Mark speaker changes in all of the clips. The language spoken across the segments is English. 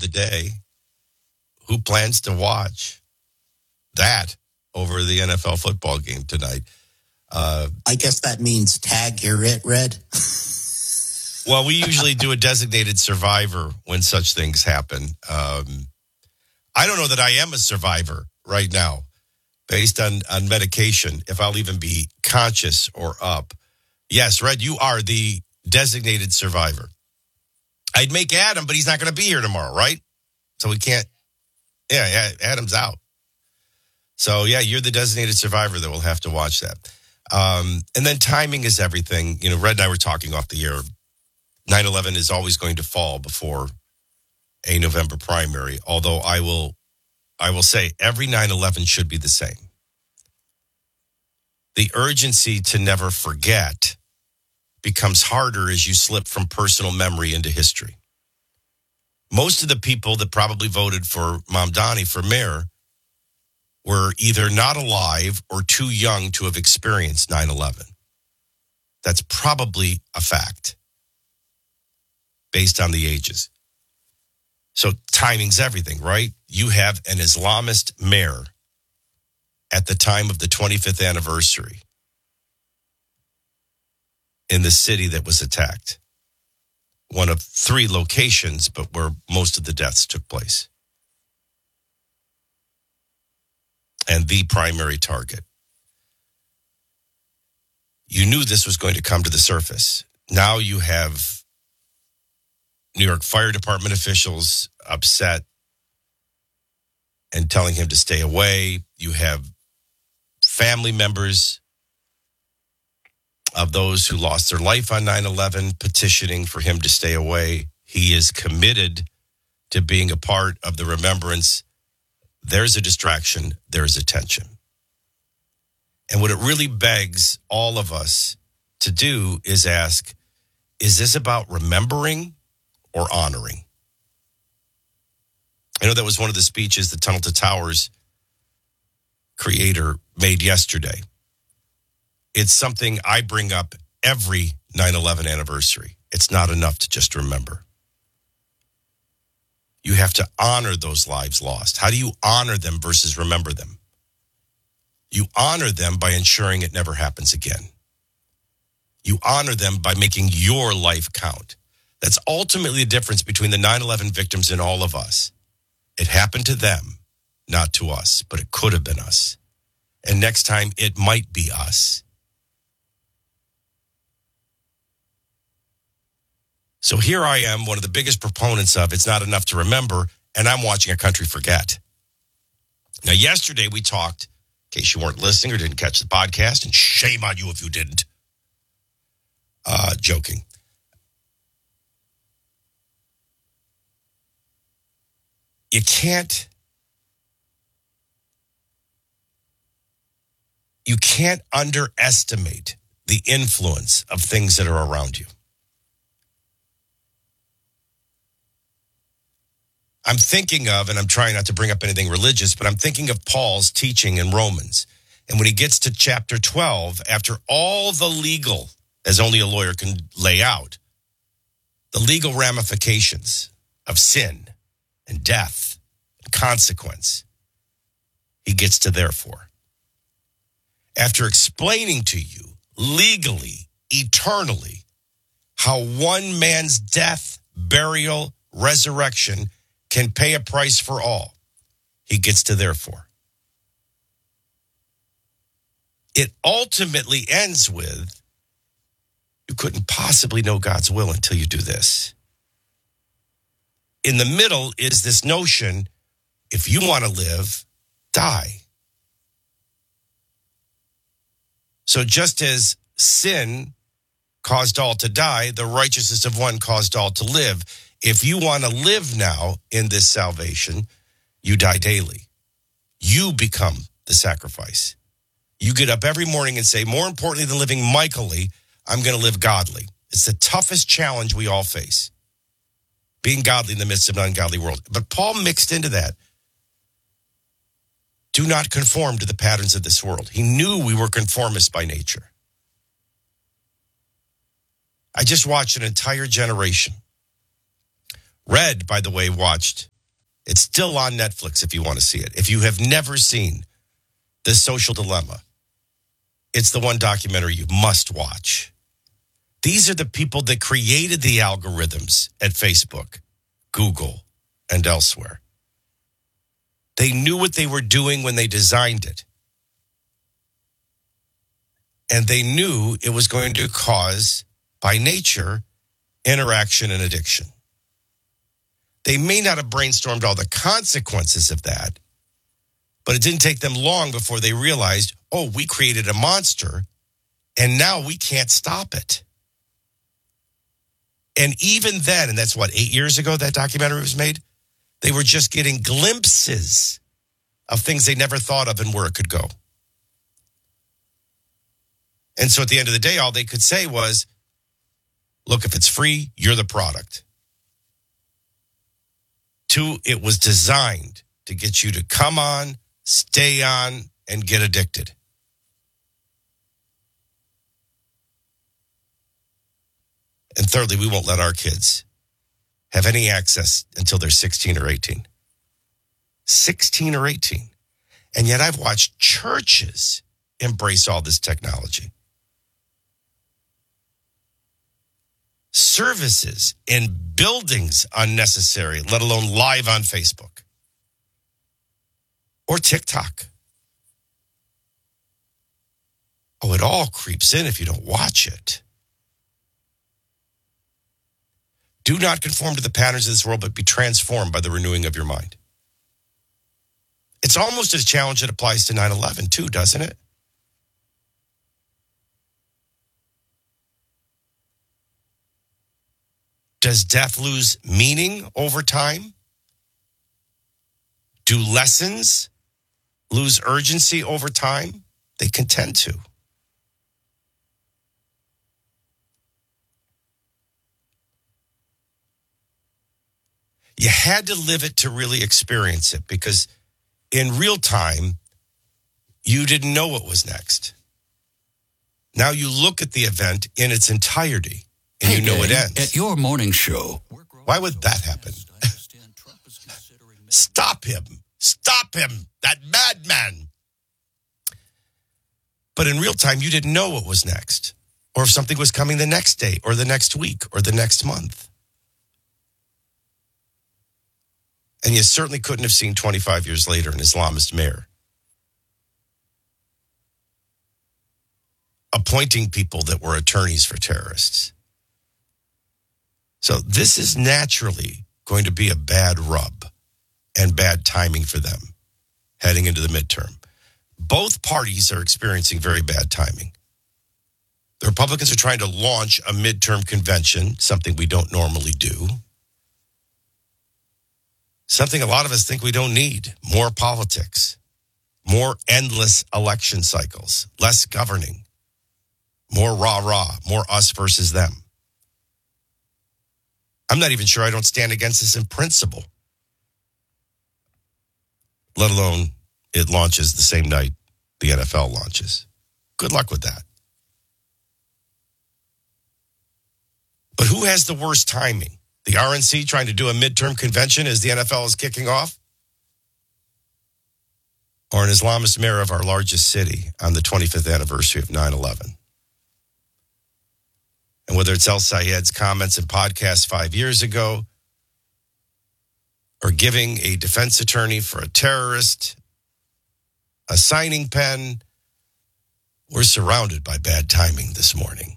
Speaker 1: the day. Who plans to watch that over the NFL football game tonight?
Speaker 2: I guess that means tag you're it, Red.
Speaker 1: Well, we usually do a designated survivor when such things happen. I don't know that I am a survivor right now based on medication, if I'll even be conscious or up. Yes, Red, you are the designated survivor. I'd make Adam, but he's not going to be here tomorrow, right? So we can't. Yeah, Adam's out. So, yeah, you're the designated survivor that will have to watch that. And then timing is everything. You know, Red and I were talking off the air. 9/11 is always going to fall before a November primary, although I will say every 9/11 should be the same. The urgency to never forget becomes harder as you slip from personal memory into history. Most of the people that probably voted for Mamdani for mayor were either not alive or too young to have experienced 9/11. That's probably a fact based on the ages. So timing's everything, right? You have an Islamist mayor at the time of the 25th anniversary in the city that was attacked. One of 3 locations, but where most of the deaths took place. And the primary target. You knew this was going to come to the surface. Now you have New York Fire Department officials upset and telling him to stay away. You have family members of those who lost their life on 9/11 petitioning for him to stay away. He is committed to being a part of the remembrance. There's a distraction. There's attention. And what it really begs all of us to do is ask, is this about remembering or honoring? I know that was one of the speeches the Tunnel to Towers creator made yesterday. It's something I bring up every 9/11 anniversary. It's not enough to just remember. You have to honor those lives lost. How do you honor them versus remember them? You honor them by ensuring it never happens again. You honor them by making your life count. That's ultimately the difference between the 9/11 victims and all of us. It happened to them, not to us, but it could have been us. And next time, it might be us. So here I am, one of the biggest proponents of it's not enough to remember, and I'm watching our country forget. Now, yesterday we talked, in case you weren't listening or didn't catch the podcast, and shame on you if you didn't. Joking. You can't underestimate the influence of things that are around you. I'm thinking of, and I'm trying not to bring up anything religious, but I'm thinking of Paul's teaching in Romans. And when he gets to chapter 12, after all the legal, as only a lawyer can lay out, the legal ramifications of sin and death and consequence, he gets to therefore. After explaining to you legally, eternally, how one man's death, burial, resurrection can pay a price for all, he gets to therefore. It ultimately ends with, you couldn't possibly know God's will until you do this. In the middle is this notion, if you want to live, die. So just as sin caused all to die, the righteousness of one caused all to live. If you want to live now in this salvation, you die daily. You become the sacrifice. You get up every morning and say, more importantly than living Michaelly, I'm going to live godly. It's the toughest challenge we all face. Being godly in the midst of an ungodly world. But Paul mixed into that. Do not conform to the patterns of this world. He knew we were conformists by nature. I just watched an entire generation. Red, by the way, watched It's still on Netflix if you want to see it. If you have never seen The Social Dilemma, it's the one documentary you must watch. These are the people that created the algorithms at Facebook, Google, and elsewhere. They knew what they were doing when they designed it. And they knew it was going to cause, by nature, interaction and addiction. They may not have brainstormed all the consequences of that, but it didn't take them long before they realized, oh, we created a monster, and now we can't stop it. And even then, and that's 8 years ago that documentary was made, they were just getting glimpses of things they never thought of and where it could go. And so at the end of the day, all they could say was, look, if it's free, you're the product. 2, it was designed to get you to come on, stay on, and get addicted. And thirdly, we won't let our kids have any access until they're 16 or 18. 16 or 18. And yet I've watched churches embrace all this technology. Services in buildings unnecessary, let alone live on Facebook or TikTok. Oh, it all creeps in if you don't watch it. Do not conform to the patterns of this world, but be transformed by the renewing of your mind. It's almost a challenge that applies to 9/11 too, doesn't it? Does death lose meaning over time? Do lessons lose urgency over time? They can tend to. You had to live it to really experience it, because in real time, you didn't know what was next. Now you look at the event in its entirety, and you know it ends.
Speaker 3: At your morning show.
Speaker 1: Why would that happen? Stop him. Stop him. That madman. But in real time, you didn't know what was next, or if something was coming the next day or the next week or the next month. And you certainly couldn't have seen 25 years later an Islamist mayor appointing people that were attorneys for terrorists. So this is naturally going to be a bad rub and bad timing for them heading into the midterm. Both parties are experiencing very bad timing. The Republicans are trying to launch a midterm convention, something we don't normally do. Something a lot of us think we don't need. More politics, more endless election cycles, less governing, more rah-rah, more us versus them. I'm not even sure I don't stand against this in principle, let alone it launches the same night the NFL launches. Good luck with that. But who has the worst timing? The RNC trying to do a midterm convention as the NFL is kicking off? Or an Islamist mayor of our largest city on the 25th anniversary of 9/11? And whether it's El Sayed's comments and podcasts 5 years ago, or giving a defense attorney for a terrorist a signing pen, we're surrounded by bad timing this morning.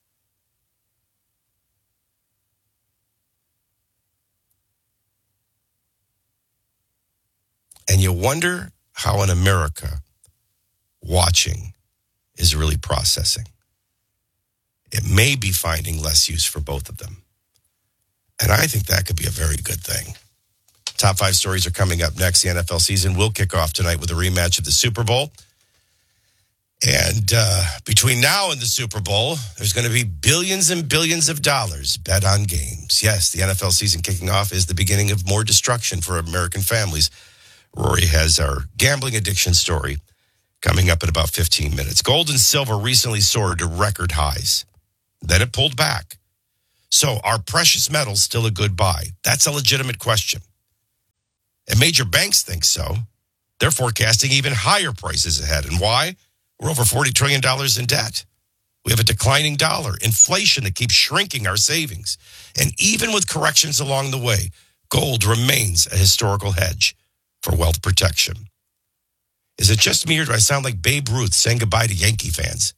Speaker 1: And you wonder how in America watching is really processing. It may be finding less use for both of them. And I think that could be a very good thing. Top 5 stories are coming up next. The NFL season will kick off tonight with a rematch of the Super Bowl. And between now and the Super Bowl, there's going to be billions and billions of dollars bet on games. Yes, the NFL season kicking off is the beginning of more destruction for American families. Rory has our gambling addiction story coming up in about 15 minutes. Gold and silver recently soared to record highs. Then it pulled back. So are precious metals still a good buy? That's a legitimate question. And major banks think so. They're forecasting even higher prices ahead. And why? We're over $40 trillion in debt. We have a declining dollar, inflation that keeps shrinking our savings. And even with corrections along the way, gold remains a historical hedge for wealth protection. Is it just me or do I sound like Babe Ruth saying goodbye to Yankee fans?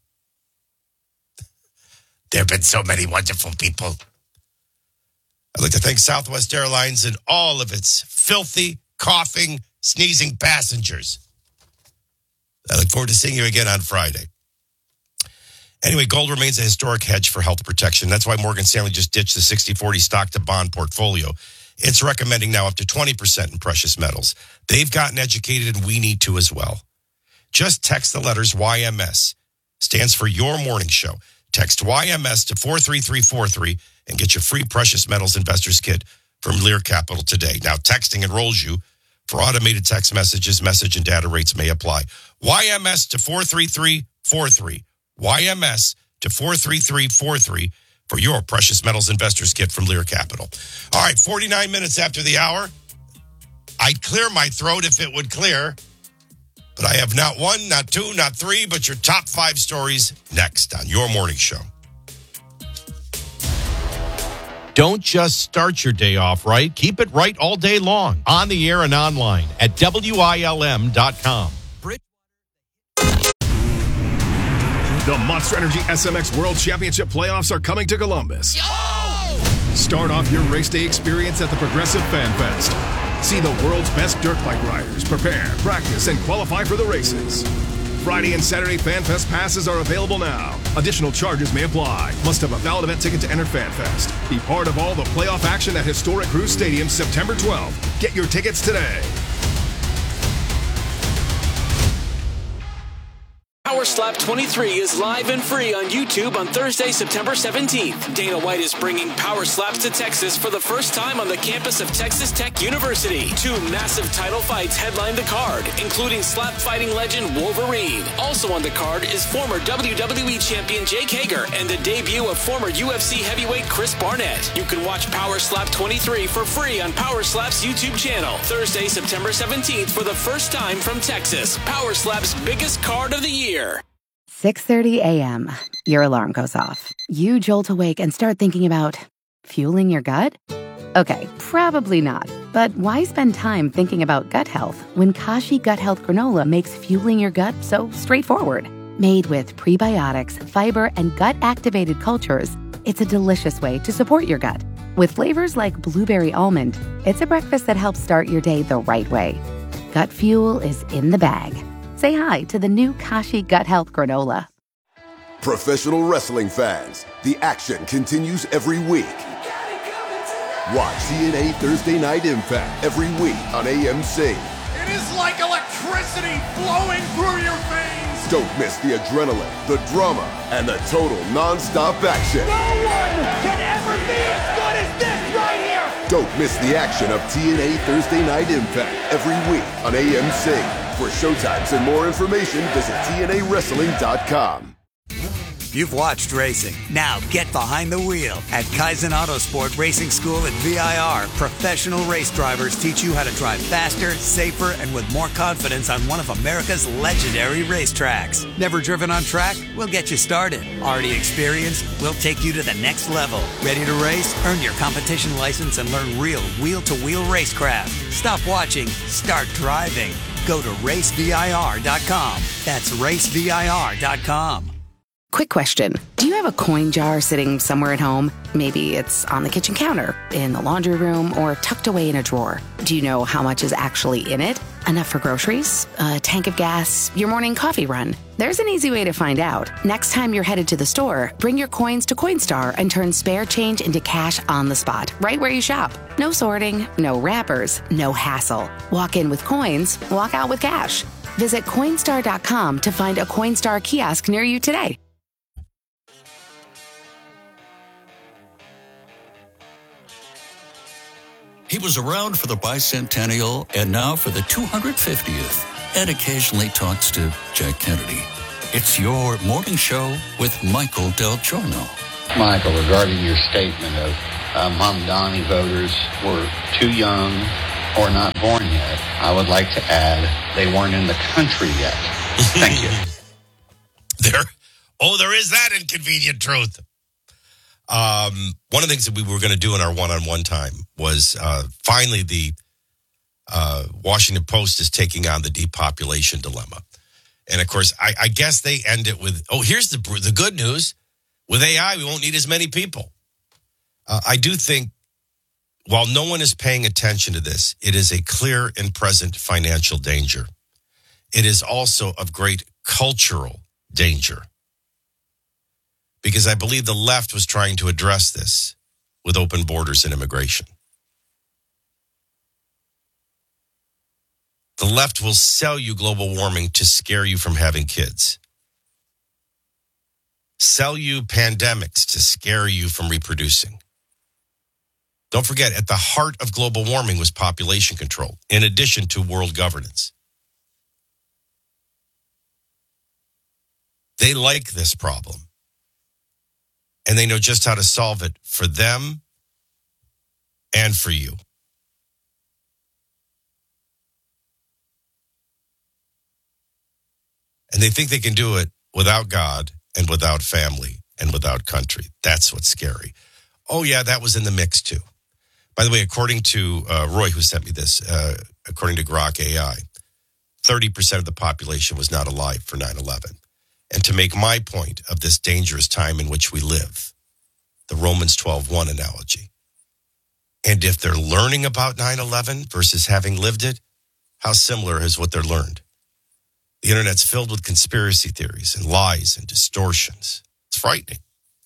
Speaker 1: There have been so many wonderful people. I'd like to thank Southwest Airlines and all of its filthy, coughing, sneezing passengers. I look forward to seeing you again on Friday. Anyway, gold remains a historic hedge for health protection. That's why Morgan Stanley just ditched the 60-40 stock-to-bond portfolio. It's recommending now up to 20% in precious metals. They've gotten educated, and we need to as well. Just text the letters YMS. Stands for Your Morning Show. Text YMS to 43343 and get your free Precious Metals Investors Kit from Lear Capital today. Now, texting enrolls you for automated text messages. Message and data rates may apply. YMS to 43343. YMS to 43343 for your Precious Metals Investors Kit from Lear Capital. All right, 49 minutes after the hour. I'd clear my throat if it would clear, but I have not one, not two, not three, but your top 5 stories next on Your Morning Show. Don't just start your day off right. Keep it right all day long. On the air and online at WILM.com.
Speaker 3: The Monster Energy SMX World Championship playoffs are coming to Columbus. Start off your race day experience at the Progressive Fan Fest. See the world's best dirt bike riders prepare, practice, and qualify for the races. Friday and Saturday Fan Fest passes are available now. Additional charges may apply. Must have a valid event ticket to enter Fan Fest. Be part of all the playoff action at historic Cruise Stadium September 12th. Get your tickets today.
Speaker 4: Power Slap 23 is live and free on YouTube on Thursday, September 17th. Dana White is bringing Power Slaps to Texas for the first time on the campus of Texas Tech University. 2 massive title fights headline the card, including slap fighting legend Wolverine. Also on the card is former WWE champion Jake Hager and the debut of former UFC heavyweight Chris Barnett. You can watch Power Slap 23 for free on Power Slap's YouTube channel. Thursday, September 17th for the first time from Texas. Power Slap's biggest card of the year.
Speaker 5: 6:30 a.m. Your alarm goes off. You jolt awake and start thinking about fueling your gut? Okay, probably not. But why spend time thinking about gut health when Kashi Gut Health Granola makes fueling your gut so straightforward? Made with prebiotics, fiber, and gut-activated cultures, it's a delicious way to support your gut. With flavors like blueberry almond, it's a breakfast that helps start your day the right way. Gut fuel is in the bag. Say hi to the new Kashi Gut Health Granola.
Speaker 6: Professional wrestling fans, the action continues every week. Watch TNA Thursday Night Impact every week on AMC.
Speaker 7: It is like electricity flowing through your veins.
Speaker 6: Don't miss the adrenaline, the drama, and the total non-stop action.
Speaker 7: No one can ever be as good as this right here.
Speaker 6: Don't miss the action of TNA Thursday Night Impact every week on AMC. For showtimes and more information, visit TNAWrestling.com.
Speaker 8: You've watched racing. Now get behind the wheel. At Kaizen Autosport Racing School at VIR, professional race drivers teach you how to drive faster, safer, and with more confidence on one of America's legendary racetracks. Never driven on track? We'll get you started. Already experienced? We'll take you to the next level. Ready to race? Earn your competition license and learn real wheel-to-wheel racecraft. Stop watching. Start driving. Go to racevir.com. That's racevir.com.
Speaker 5: Quick question. Do you have a coin jar sitting somewhere at home? Maybe it's on the kitchen counter, in the laundry room, or tucked away in a drawer. Do you know how much is actually in it? Enough for groceries? A tank of gas? Your morning coffee run? There's an easy way to find out. Next time you're headed to the store, bring your coins to Coinstar and turn spare change into cash on the spot, right where you shop. No sorting, no wrappers, no hassle. Walk in with coins, walk out with cash. Visit Coinstar.com to find a Coinstar kiosk near you today.
Speaker 9: He was around for the bicentennial and now for the 250th, and occasionally talks to Jack Kennedy. It's Your Morning Show with Michael Del Giorno.
Speaker 10: Michael, regarding your statement of Mamdani voters were too young or not born yet, I would like to add they weren't in the country yet. Thank you.
Speaker 1: There is that inconvenient truth. One of the things that we were going to do in our one-on-one time was finally the Washington Post is taking on the depopulation dilemma. And, of course, I guess they end it with, here's the good news. With AI, we won't need as many people. I do think, while no one is paying attention to this, it is a clear and present financial danger. It is also of great cultural danger. Because I believe the left was trying to address this with open borders and immigration. The left will sell you global warming to scare you from having kids. Sell you pandemics to scare you from reproducing. Don't forget, at the heart of global warming was population control, in addition to world governance. They like this problem. And they know just how to solve it for them and for you. And they think they can do it without God and without family and without country. That's what's scary. Oh, yeah, that was in the mix, too. By the way, according to Roy, who sent me this, according to Grok AI, 30% of the population was not alive for 9/11. And to make my point of this dangerous time in which we live, the Romans 12:1 analogy. And if they're learning about 9/11 versus having lived it, how similar is what they're learned? The internet's filled with conspiracy theories and lies and distortions. It's frightening.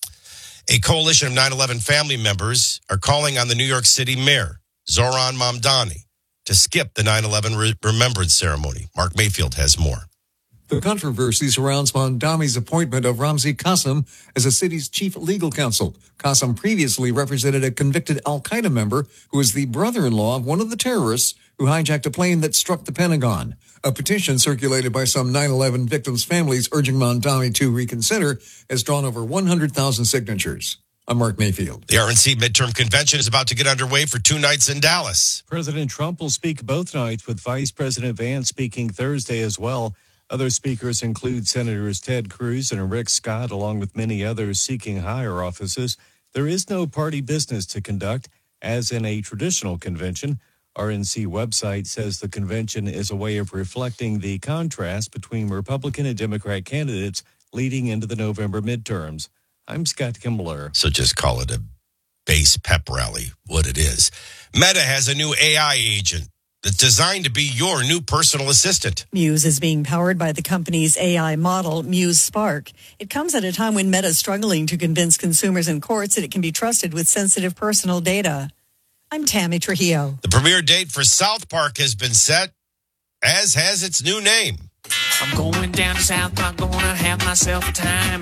Speaker 1: A coalition of 9/11 family members are calling on the New York City mayor, Zohran Mamdani, to skip the 9/11 remembrance ceremony. Mark Mayfield has more.
Speaker 11: The controversy surrounds Mamdani's appointment of Ramzi Qasim as the city's chief legal counsel. Qasim previously represented a convicted al-Qaeda member who is the brother-in-law of one of the terrorists who hijacked a plane that struck the Pentagon. A petition circulated by some 9/11 victims' families urging Mamdani to reconsider has drawn over 100,000 signatures. I'm Mark Mayfield.
Speaker 1: The RNC midterm convention is about to get underway for 2 nights in Dallas.
Speaker 12: President Trump will speak both nights, with Vice President Vance speaking Thursday as well. Other speakers include Senators Ted Cruz and Rick Scott, along with many others seeking higher offices. There is no party business to conduct, as in a traditional convention. RNC website says the convention is a way of reflecting the contrast between Republican and Democrat candidates leading into the November midterms. I'm Scott Kimbler.
Speaker 1: So just call it a base pep rally, what it is. Meta has a new AI agent that's designed to be your new personal assistant.
Speaker 13: Muse is being powered by the company's AI model, Muse Spark. It comes at a time when Meta is struggling to convince consumers and courts that it can be trusted with sensitive personal data. I'm Tammy Trujillo.
Speaker 1: The premiere date for South Park has been set, as has its new name.
Speaker 14: I'm going down to South Park, gonna have myself a time.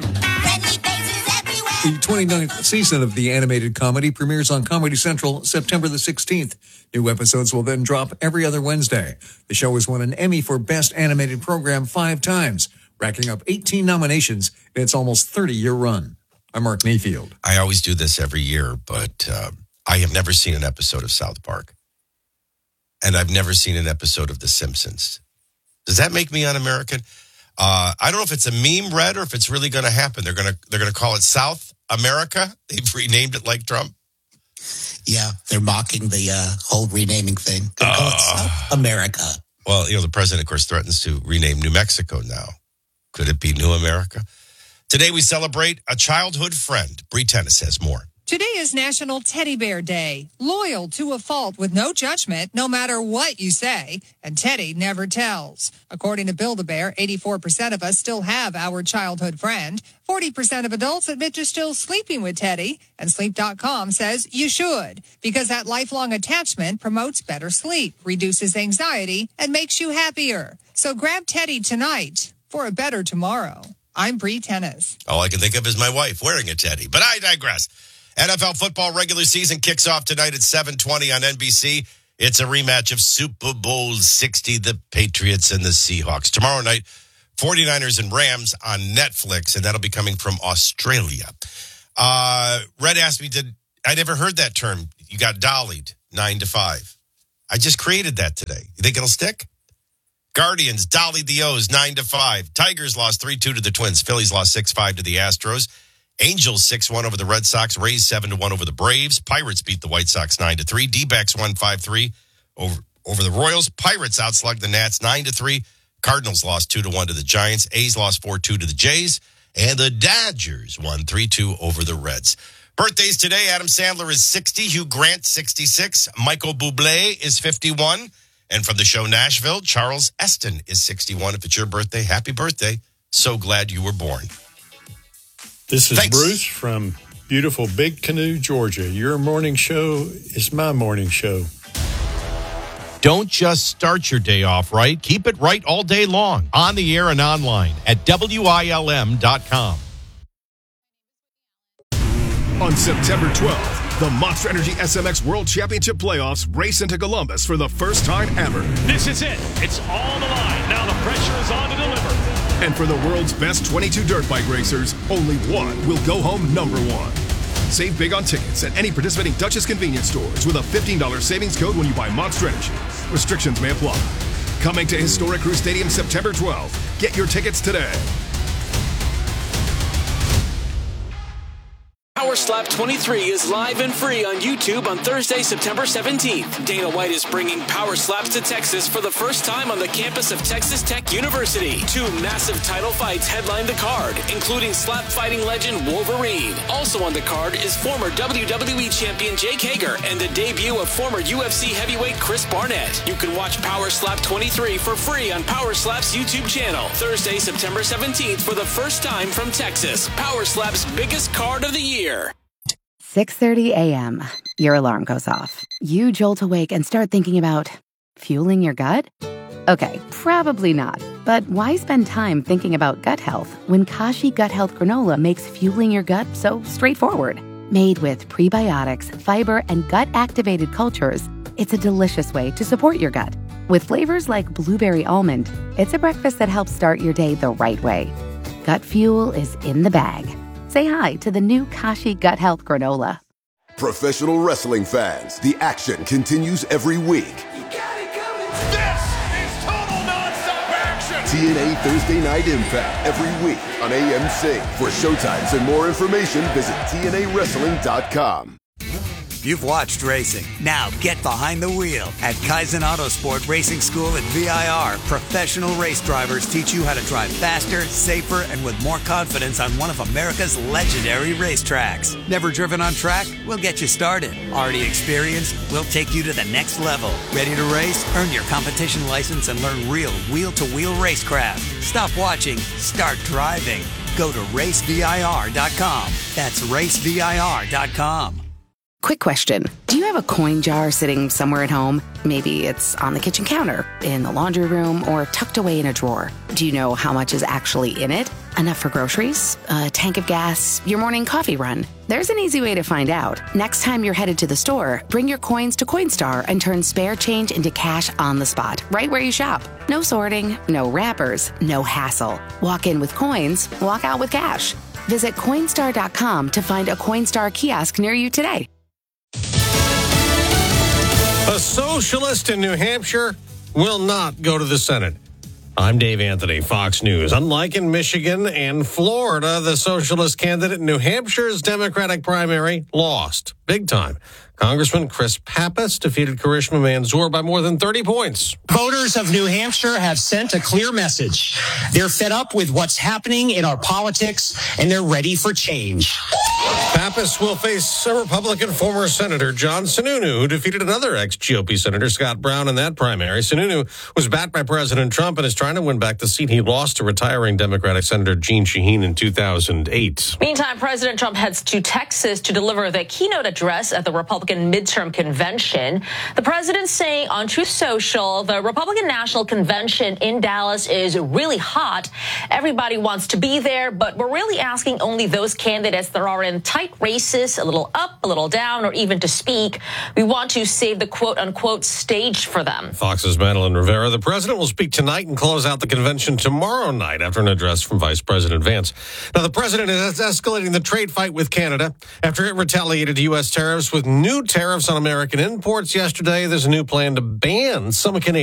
Speaker 11: The 29th season of the animated comedy premieres on Comedy Central September the 16th. New episodes will then drop every other Wednesday. The show has won an Emmy for Best Animated Program 5 times, racking up 18 nominations in its almost 30-year run. I'm Mark Mayfield.
Speaker 1: I always do this every year, but I have never seen an episode of South Park. And I've never seen an episode of The Simpsons. Does that make me un-American? I don't know if it's a meme, Red, or if it's really going to happen. They're going to call it South America. They've renamed it like Trump.
Speaker 2: Yeah, they're mocking the whole renaming thing. They call it South America.
Speaker 1: Well, the president, of course, threatens to rename New Mexico now. Could it be New America? Today we celebrate a childhood friend. Bree Tennis has more.
Speaker 15: Today is National Teddy Bear Day. Loyal to a fault with no judgment, no matter what you say. And Teddy never tells. According to Build-A-Bear, 84% of us still have our childhood friend. 40% of adults admit to still sleeping with Teddy. And Sleep.com says you should, because that lifelong attachment promotes better sleep, reduces anxiety, and makes you happier. So grab Teddy tonight for a better tomorrow. I'm Bree Tennis.
Speaker 1: All I can think of is my wife wearing a teddy, but I digress. NFL football regular season kicks off tonight at 7:20 on NBC. It's a rematch of Super Bowl 60, the Patriots and the Seahawks. Tomorrow night, 49ers and Rams on Netflix, and that'll be coming from Australia. Red asked me, I never heard that term. You got dollied, 9 to 5. I just created that today. You think it'll stick? Guardians, Dolly the O's, 9-5. Tigers lost 3-2 to the Twins. Phillies lost 6-5 to the Astros. Angels 6-1 over the Red Sox. Rays 7-1 over the Braves. Pirates beat the White Sox 9-3. D-backs won 5-3 over the Royals. Pirates outslugged the Nats 9-3. Cardinals lost 2-1 to the Giants. A's lost 4-2 to the Jays. And the Dodgers won 3-2 over the Reds. Birthdays today, Adam Sandler is 60. Hugh Grant, 66. Michael Bublé is 51. And from the show Nashville, Charles Eston is 61. If it's your birthday, happy birthday. So glad you were born.
Speaker 16: This is Bruce from beautiful Big Canoe, Georgia. Your morning show is my morning show.
Speaker 17: Don't just start your day off right. Keep it right all day long. On the air and online at WILM.com.
Speaker 3: On September 12th, the Monster Energy SMX World Championship Playoffs race into Columbus for the first time ever.
Speaker 18: This is it. It's all on the line. Now the pressure is on to deliver.
Speaker 3: And for the world's best 22 dirt bike racers, only one will go home number one. Save big on tickets at any participating Duchess convenience stores with a $15 savings code when you buy Monster Energy. Restrictions may apply. Coming to Historic Crew Stadium September 12th. Get your tickets today.
Speaker 4: Power Slap 23 is live and free on YouTube on Thursday, September 17th. Dana White is bringing Power Slaps to Texas for the first time on the campus of Texas Tech University. 2 massive title fights headline the card, including slap fighting legend Wolverine. Also on the card is former WWE champion Jake Hager and the debut of former UFC heavyweight Chris Barnett. You can watch Power Slap 23 for free on Power Slap's YouTube channel. Thursday, September 17th for the first time from Texas. Power Slap's biggest card of the year.
Speaker 5: 6:30 a.m. Your alarm goes off. You jolt awake and start thinking about fueling your gut? Okay, probably not. But why spend time thinking about gut health when Kashi Gut Health Granola makes fueling your gut so straightforward? Made with prebiotics, fiber, and gut-activated cultures, it's a delicious way to support your gut. With flavors like blueberry almond, it's a breakfast that helps start your day the right way. Gut fuel is in the bag. Say hi to the new Kashi Gut Health Granola.
Speaker 6: Professional wrestling fans, the action continues every week.
Speaker 7: This is total nonstop action!
Speaker 6: TNA Thursday Night Impact every week on AMC. For showtimes and more information, visit TNAWrestling.com.
Speaker 8: You've watched racing. Now get behind the wheel. At Kaizen Autosport Racing School at VIR, professional race drivers teach you how to drive faster, safer, and with more confidence on one of America's legendary racetracks. Never driven on track? We'll get you started. Already experienced? We'll take you to the next level. Ready to race? Earn your competition license and learn real wheel-to-wheel racecraft. Stop watching. Start driving. Go to racevir.com. That's racevir.com.
Speaker 5: Quick question. Do you have a coin jar sitting somewhere at home? Maybe it's on the kitchen counter, in the laundry room, or tucked away in a drawer. Do you know how much is actually in it? Enough for groceries? A tank of gas? Your morning coffee run? There's an easy way to find out. Next time you're headed to the store, bring your coins to Coinstar and turn spare change into cash on the spot, right where you shop. No sorting, no wrappers, no hassle. Walk in with coins, walk out with cash. Visit Coinstar.com to find a Coinstar kiosk near you today.
Speaker 12: A socialist in New Hampshire will not go to the Senate. I'm Dave Anthony, Fox News. Unlike in Michigan and Florida, the socialist candidate in New Hampshire's Democratic primary lost big time. Congressman Chris Pappas defeated Karishma Manzoor by more than 30 points.
Speaker 19: Voters of New Hampshire have sent a clear message. They're fed up with what's happening in our politics, and they're ready for change.
Speaker 12: Pappas will face a Republican former Senator John Sununu, who defeated another ex-GOP Senator Scott Brown in that primary. Sununu was backed by President Trump and is trying to win back the seat he lost to retiring Democratic Senator Jeanne Shaheen in 2008.
Speaker 20: Meantime, President Trump heads to Texas to deliver the keynote address at the Republican midterm convention. The president saying on Truth Social, the Republican National Convention in Dallas is really hot. Everybody wants to be there, but we're really asking only those candidates that are in tight racist, a little up, a little down, or even to speak. We want to save the quote-unquote stage for them.
Speaker 21: Fox's Madeline Rivera. The president will speak tonight and close out the convention tomorrow night after an address from Vice President Vance. Now, the president is escalating the trade fight with Canada after it retaliated U.S. tariffs with new tariffs on American imports yesterday. There's a new plan to ban some Canadian